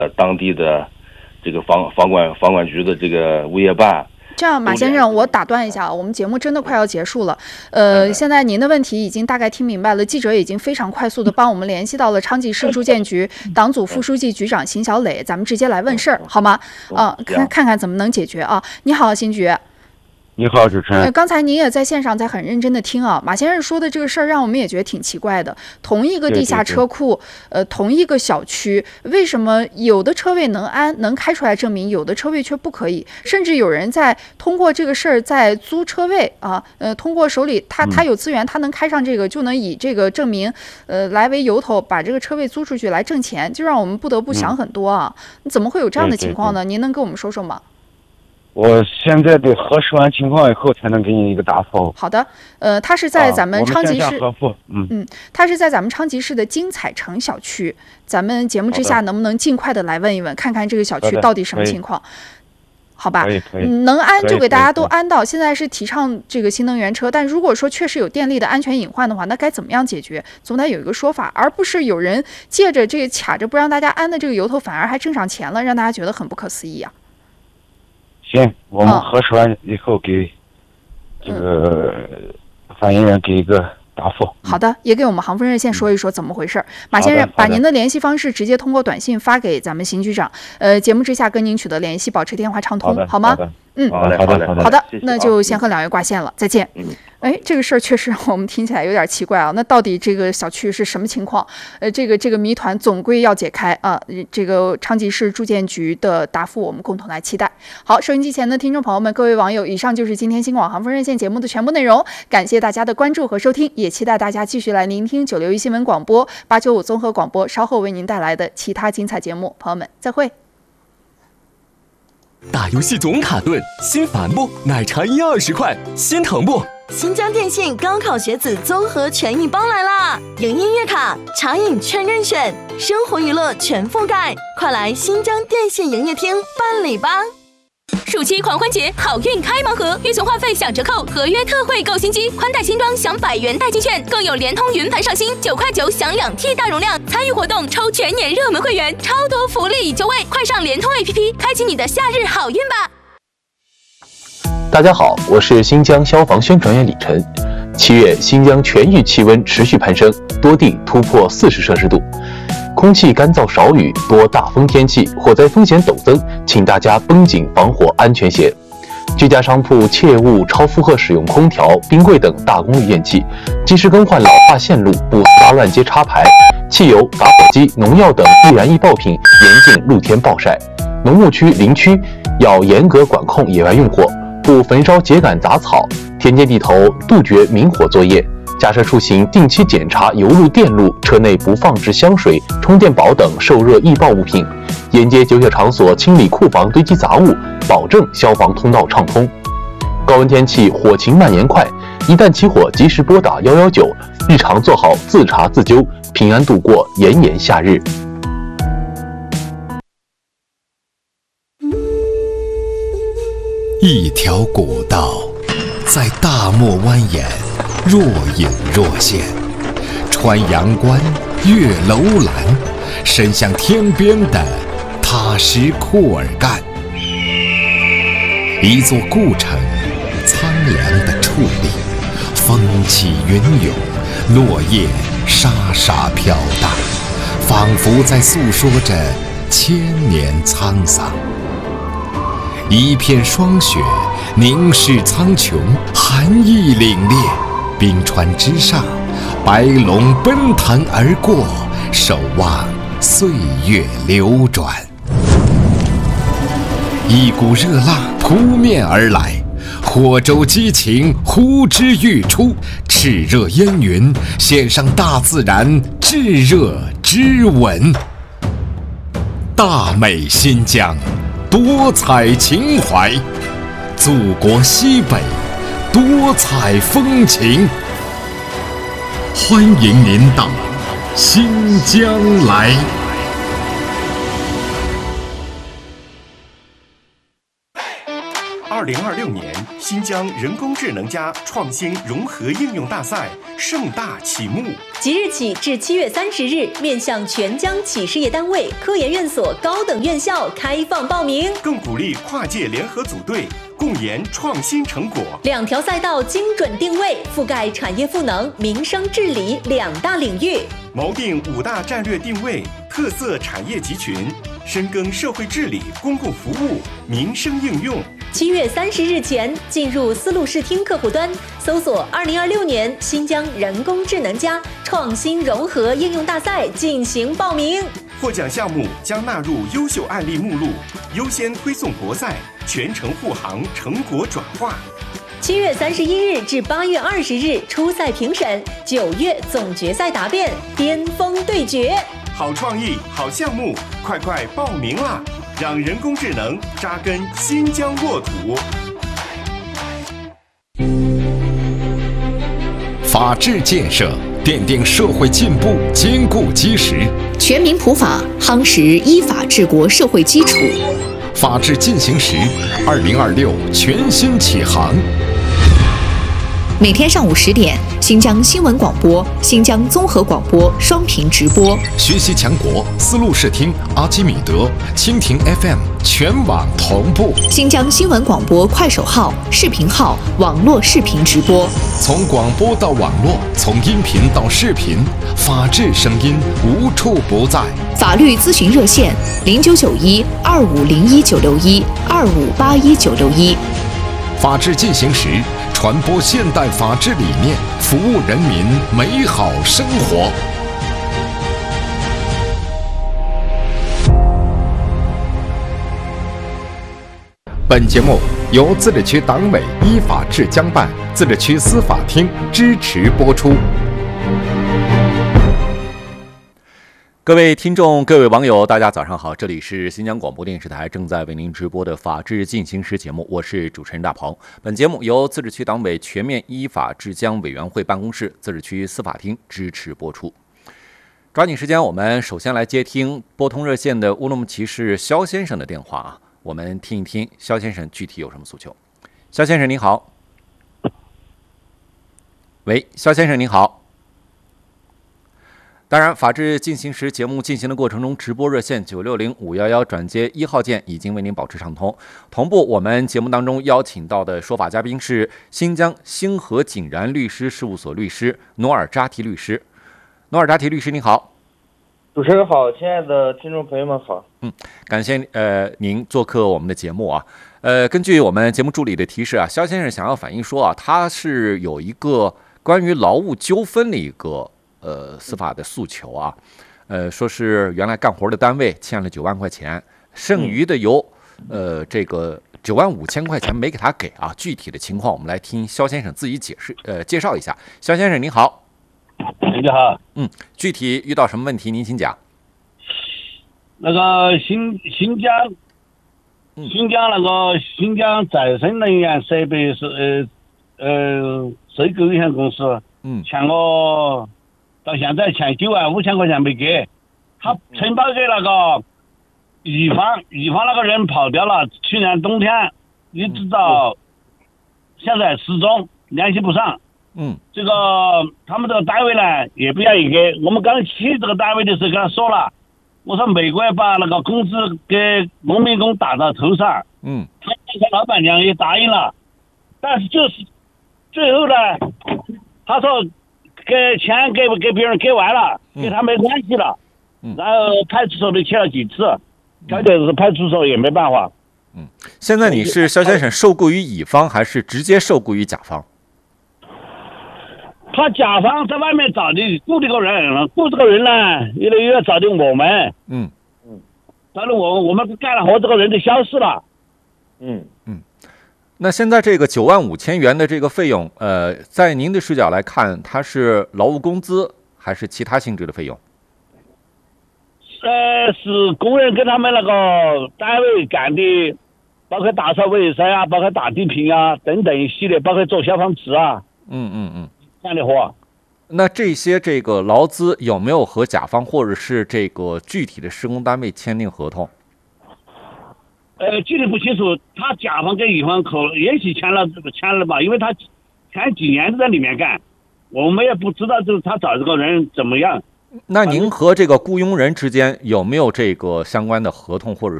当地的这个房管局的这个物业办。 这样，马先生，我打断一下，我们节目真的快要结束了。现在您的问题已经大概听明白了，记者已经非常快速的帮我们联系到了昌吉市住建局党组副书记局长邢小磊，咱们直接来问事儿，好吗？看看怎么能解决啊。你好，邢局。 你好，主持人。 刚才您也在线上在很认真的听啊，马先生说的这个事儿让我们也觉得挺奇怪的。同一个地下车库，同一个小区，为什么有的车位能开出来证明，有的车位却不可以？甚至有人在通过这个事儿在租车位啊，通过手里他有资源，他能开上这个，就能以这个证明来为由头把这个车位租出去来挣钱，就让我们不得不想很多啊。怎么会有这样的情况呢？您能跟我们说说吗？ 我现在得核实完情况以后才能给你一个答复。 好的，它是在咱们昌吉市，它是在咱们昌吉市的金彩城小区。咱们节目之下能不能尽快的来问一问，看看这个小区到底什么情况？好吧，能安就给大家都安到。现在是提倡这个新能源车，但如果说确实有电力的安全隐患的话，那该怎么样解决？总得有一个说法，而不是有人借着这个卡着不让大家安的这个由头，反而还挣上钱了，让大家觉得很不可思议啊。 行，我们核实完以后给这个反映人给一个答复。 好的，也给我们航风热线说一说怎么回事。马先生，把您的联系方式直接通过短信发给咱们邢局长，节目之下跟您取得联系，保持电话畅通，好吗？好的，那就先和两位挂线了，再见。这个事儿确实我们听起来有点奇怪啊。那到底这个小区是什么情况？这个谜团总归要解开啊。这个昌吉市住建局的答复，我们共同来期待。好，收音机前的听众朋友们，各位网友，以上就是今天新广航风热线节目的全部内容。感谢大家的关注和收听，也期待大家继续来聆听961新闻广播、895综合广播稍后为您带来的其他精彩节目。朋友们，再会。 打游戏总卡顿，心烦不？奶茶120块，心疼不？ 新疆电信高考学子综合权益包来啦！有音乐卡、茶饮全任选，生活娱乐全覆盖，快来新疆电信营业厅办理吧！ 暑期狂欢节好运开盲盒，月存话费享折扣，合约特惠购新机，宽带新装享100元代金券，更有联通云盘上新9块9享2T 大容量，参与活动抽全年热门会员，超多福利已就位，快上联通 APP 开启你的夏日好运吧！ 大家好，我是新疆消防宣传员李晨。7月，新疆全域气温持续攀升，多地突破40摄氏度。空气干燥少雨，多大风天气，火灾风险陡增，请大家绷紧防火安全鞋。居家商铺切勿超负荷使用空调、冰柜等大功率电器，及时更换老化线路，不杂乱接插排。汽油、打火机、农药等易燃易爆品严禁露天暴晒。农牧区、林区要严格管控野外用火，不焚烧秸秆杂草，田间地头杜绝明火作业。驾车出行定期检查油路、电路，车内不放置香水、充电宝等受热易爆物品。沿街酒酒场所清理库房堆积杂物，保证消防通道畅通。高温天气火情蔓延快，一旦起火及时拨打119，日常做好自查自救，平安度过炎炎夏日。 一条古道在大漠蜿蜒，若隐若现，穿阳关，越楼兰，伸向天边的踏实库尔干。一座故城，苍凉的矗立，风起云涌，落叶沙沙飘荡，仿佛在诉说着千年沧桑。一片霜雪凝视苍穹，寒意凛冽，冰川之上，白龙奔腾而过，守望岁月流转。一股热浪扑面而来，火洲激情呼之欲出，炽热烟云献上大自然炙热之吻。大美新疆，多彩情怀，祖国西北，多彩风情。欢迎您到新疆来。 2026年新疆人工智能加创新融合应用大赛盛大启幕。 即日起至7月30日，面向全疆企事业单位、科研院所、高等院校开放报名， 更鼓励跨界联合组队，共研创新成果。 2条赛道精准定位，覆盖产业赋能、民生治理2大领域， 锚定5大战略定位、特色产业集群，深耕社会治理、公共服务、民生应用。 7月30日前进入丝路视听客户端，搜索2026年新疆人工智能加创新融合应用大赛进行报名。 获奖项目将纳入优秀案例目录，优先推送国赛，全程护航成果转化。 7月31日至8月20日初赛评审，9月总决赛答辩，巅峰对决。 好创意，好项目，快报名啦！让人工智能扎根新疆沃土。 法治建设奠定社会进步坚固基石， 全民普法夯实依法治国社会基础。 法治进行时，2026全新启航。 每天上午10点，新疆新闻广播、新疆综合广播双频直播。 学习强国，丝路视听、阿基米德、蜻蜓 FM 全网同步。 新疆新闻广播快手号、视频号网络视频直播。 从广播到网络，从音频到视频，法治声音无处不在。 法律咨询热线099125019612581961。 法治进行时，传播现代法治理念，服务人民美好生活。本节目由自治区党委依法治疆办、自治区司法厅支持播出。 各位听众、各位网友，大家早上好！这里是新疆广播电视台正在为您直播的《法治进行时》节目，我是主持人大鹏。本节目由自治区党委全面依法治疆委员会办公室、自治区司法厅支持播出。抓紧时间，我们首先来接听拨通热线的乌鲁木齐市肖先生的电话啊，我们听一听肖先生具体有什么诉求。肖先生您好。喂，肖先生您好。当然，法治进行时节目进行的过程中，直播热线960-511转接1号键已经为您保持畅通。同步，我们节目当中邀请到的说法嘉宾是新疆星河景然律师事务所律师努尔扎提律师。努尔扎提律师您好。 主持人好，亲爱的听众朋友们好。 感谢您做客我们的节目啊。根据我们节目助理的提示啊，肖先生想要反映说啊，他是有一个关于劳务纠纷的一个司法的诉求啊，说是原来干活的单位欠了9万块钱，剩余的由这个95000块钱没给他给啊。具体的情况我们来听肖先生自己介绍一下。肖先生您好。 你好。 具体遇到什么问题您请讲。 那个新疆再生能源设备是收购有限公司欠我到现在欠95000块钱没给，他承包给那个乙方那个人跑掉了，去年冬天一直到现在始终联系不上。这个他们这个单位呢也不愿意给我们。刚起这个单位的时候跟他说了，我说每个月把那个工资给农民工打到头上。他老板娘也答应了，但是就是最后呢，他说给钱给别人给完了，跟他没关系了。然后派出所里去了几次，感觉是派出所也没办法。 现在你是肖先生受雇于乙方还是直接受雇于甲方？ 他甲方在外面找的雇这个人，雇这个人呢，越来越找的我们。找的我们干了活，这个人就消失了。 那现在这个95000元的这个费用，在您的视角来看，它是劳务工资还是其他性质的费用？ 是工人跟他们那个单位干的，包括打扫卫生啊，包括打地坪啊等等一系列，包括做消防池啊。干的活。 那这些这个劳资有没有和甲方或者是这个具体的施工单位签订合同？ 具体不清楚，他甲方跟乙方也许签了吧，因为他前几年都在里面干，我们也不知道就是他找这个人怎么样。 那您和这个雇佣人之间有没有这个相关的合同或者